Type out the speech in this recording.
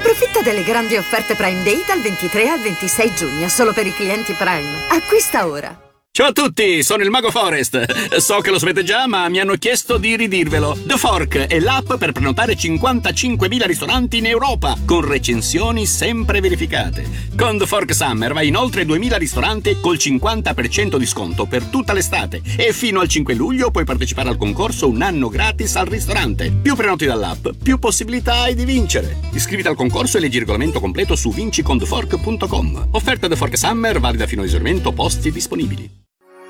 Approfitta delle grandi offerte Prime Day dal 23 al 26 giugno, solo per i clienti Prime. Acquista ora. Ciao a tutti, sono il Mago Forest. So che lo sapete già, ma mi hanno chiesto di ridirvelo. The Fork è l'app per prenotare 55.000 ristoranti in Europa, con recensioni sempre verificate. Con The Fork Summer vai in oltre 2.000 ristoranti col 50% di sconto per tutta l'estate. E fino al 5 luglio puoi partecipare al concorso un anno gratis al ristorante. Più prenoti dall'app, più possibilità hai di vincere. Iscriviti al concorso e leggi il regolamento completo su vinciconthefork.com. Offerta The Fork Summer valida fino a esaurimento posti disponibili.